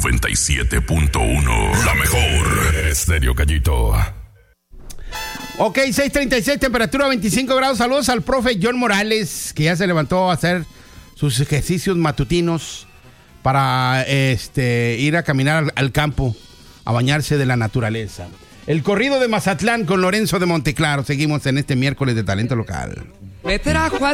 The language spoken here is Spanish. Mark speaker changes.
Speaker 1: 97.1. La mejor. Estéreo Gallito.
Speaker 2: Ok, 6:36, temperatura 25 grados. Saludos al profe John Morales, que ya se levantó a hacer sus ejercicios matutinos para ir a caminar al campo, a bañarse de la naturaleza. El corrido de Mazatlán con Lorenzo de Monteclaro. Seguimos en este miércoles de talento local.
Speaker 3: Me trajo